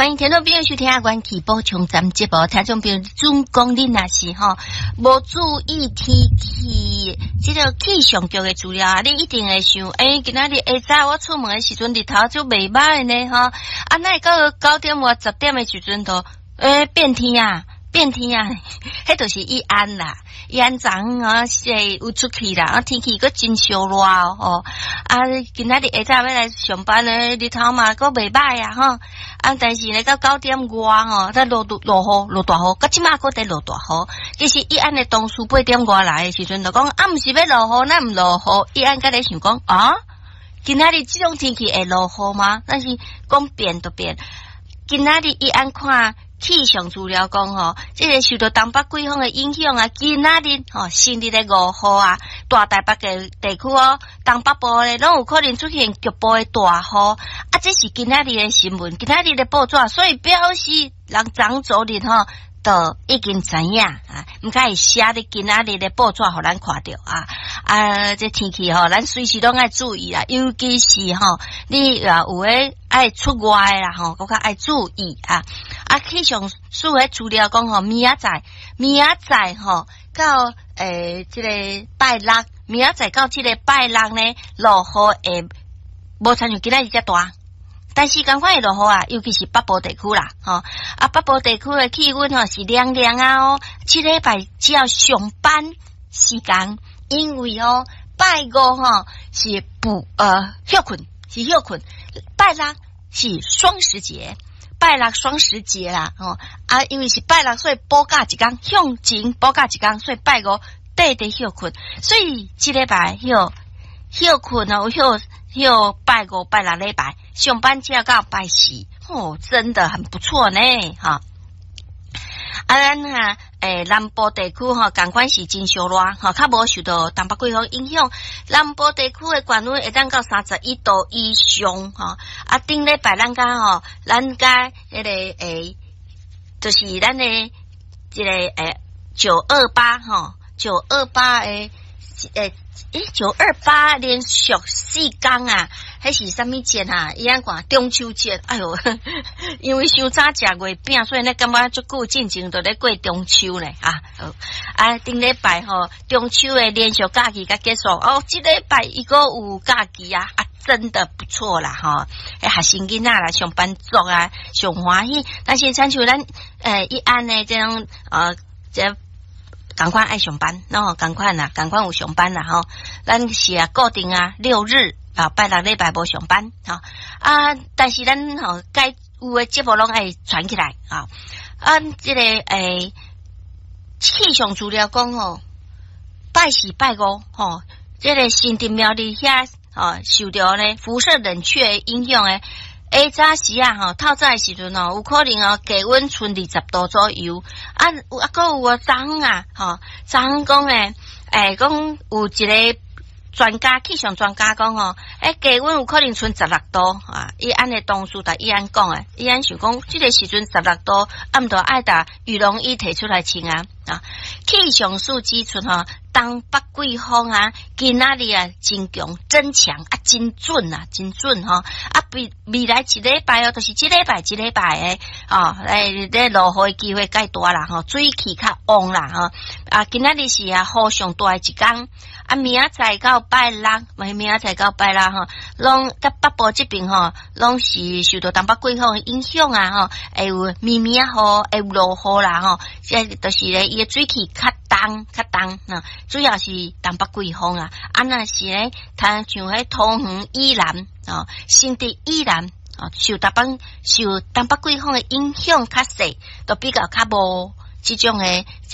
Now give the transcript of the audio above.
欢迎听众朋友收听啊，元气补充咱们节目。听众朋友，总讲恁若是无注意天气，这个气象局的资料啊，你一定会想，今仔日下早我出门的时阵，日头就袂歹呢那到9点或10点的时阵都变天啊，迄就是伊安啦。伊安昨有出去啦，天气阁真烧热今仔日下早要来上班呢，日头嘛阁袂歹啊但是呢到9点外在落大雨，到即马阁在落大雨。其实伊安的同事8点外来的时阵就讲毋是要落雨，咱毋落雨。伊安甲咧想讲今仔日这种天气会落雨吗？但是讲变就变。今仔日伊安看气象资料讲这个受到东北季风的影响啊，今仔日新日的5号啊，大台北的地区东北部咧拢有可能出现局部的大雨这是今仔日的新闻，今仔日的报纸，所以表示人昨日都已经知影毋可以写伫今仔日的报纸互咱看到这天气咱随时拢爱注意啦，尤其是你有诶爱出外啦更加爱注意气象署诶资料讲明仔载到这个拜六，明仔载到这个拜六呢，落雨会无参像今仔日遮大。但是赶快会落雨尤其是北部地区啦北部地区的气温是凉凉这礼拜只要上班时间，因为拜五是休困，拜六是双十节啦因为是拜六，所以补假一天，向前补假一天，所以拜五短休困，所以这礼拜休困休拜五拜六礼拜上班只要到拜四真的很不错呢咱南部地区同款是真烧热较无受到东北季风影响，南部地区的高温会当到31度以上顶礼拜咱家迄个就是咱的这个928的928连续4天迄是什么节伊安讲中秋节，哎哟因为伤早食月饼，所以呢感觉足久进前都咧过中秋咧顶礼拜中秋的连续假期甲结束这礼拜伊个有假期真的不错啦学生囡仔啦上班族上欢喜，但是亲像咱一安呢这种这赶快爱上班赶快有上班啦咱是固定6日拜六礼拜无上班但是咱该有的节目拢爱传起来这个气象资料讲拜四拜五这个新竹苗栗遐受到呢辐射冷却的影响下早时透早的时阵有可能低温剩20度左右还有昨昏讲讲有一个气象专家讲低温有可能剩16度伊安的同事伊安讲伊安想讲这个时阵16度暗着爱把羽绒衣摕出来穿气象署指出东北季风今仔日真强真强真准未来一礼拜就是这礼拜咧落雨的机会较大啦水气较旺啦今仔日是雨上大的一天明仔载到拜六拢在北部这边拢是受到东北季风的影响会有绵绵雨会有落雨啦这就是咧伊的水气较重主要是东北季风那是咧像迄桃园以南新竹以南受东北季风的影响较细，都比较较无这种的